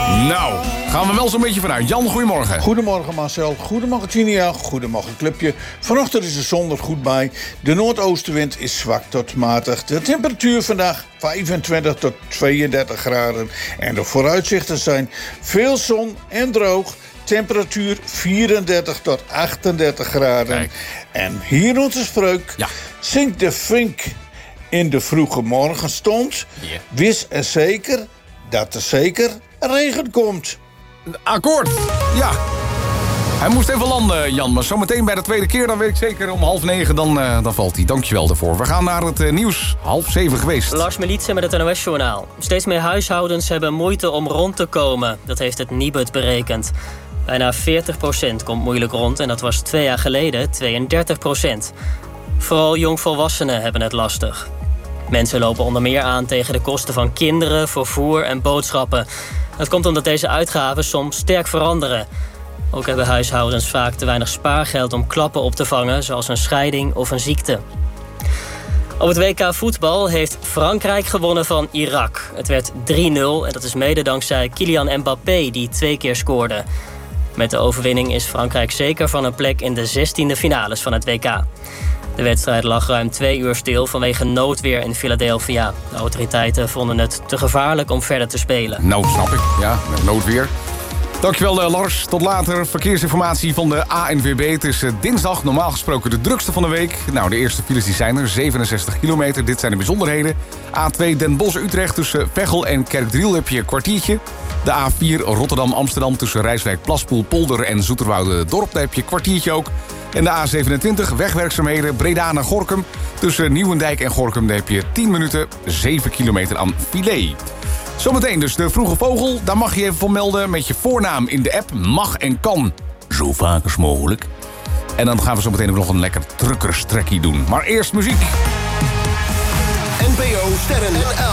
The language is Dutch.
Nou, gaan we wel zo'n beetje vanuit. Jan, goedemorgen. Goedemorgen Marcel, goedemorgen Tinia, goedemorgen Clubje. Vanochtend is de zon er goed bij. De noordoostenwind is zwak tot matig. De temperatuur vandaag 25 tot 32 graden. En de vooruitzichten zijn veel zon en droog. Temperatuur 34 tot 38 graden. Kijk. En hier onze spreuk. Ja. Zingt de vink in de vroege morgenstond. Ja. Wist er zeker dat er zeker regen komt. Akkoord. Ja. Hij moest even landen, Jan. Maar zometeen bij de tweede keer, dan weet ik zeker om 8:30, dan valt hij. Dankjewel daarvoor. We gaan naar het nieuws. 6:30 geweest. Lars Militsen met het NOS-journaal. Steeds meer huishoudens hebben moeite om rond te komen. Dat heeft het Nibud berekend. Bijna 40% komt moeilijk rond en dat was 2 jaar geleden 32%. Vooral jongvolwassenen hebben het lastig. Mensen lopen onder meer aan tegen de kosten van kinderen, vervoer en boodschappen. Dat komt omdat deze uitgaven soms sterk veranderen. Ook hebben huishoudens vaak te weinig spaargeld om klappen op te vangen, zoals een scheiding of een ziekte. Op het WK voetbal heeft Frankrijk gewonnen van Irak. Het werd 3-0 en dat is mede dankzij Kylian Mbappé die 2 keer scoorde. Met de overwinning is Frankrijk zeker van een plek in de 16e finales van het WK. De wedstrijd lag ruim 2 uur stil vanwege noodweer in Philadelphia. De autoriteiten vonden het te gevaarlijk om verder te spelen. Nou, snap ik. Ja, met noodweer. Dankjewel Lars. Tot later. Verkeersinformatie van de ANWB. Het is dinsdag, normaal gesproken de drukste van de week. Nou, de eerste files die zijn er. 67 kilometer. Dit zijn de bijzonderheden. A2 Den Bosch-Utrecht tussen Veghel en Kerkdriel heb je een kwartiertje. De A4 Rotterdam-Amsterdam tussen Rijswijk-Plaspoel-Polder en Zoeterwoude-Dorp. Daar heb je een kwartiertje ook. En de A27 wegwerkzaamheden Breda naar Gorinchem. Tussen Nieuwendijk en Gorinchem daar heb je 10 minuten, 7 kilometer aan file. Zometeen dus de vroege vogel. Daar mag je even voor melden met je voornaam in de app. Mag en kan. Zo vaak als mogelijk. En dan gaan we zo meteen ook nog een lekker truckerstrekkie doen. Maar eerst muziek. NPO Sterren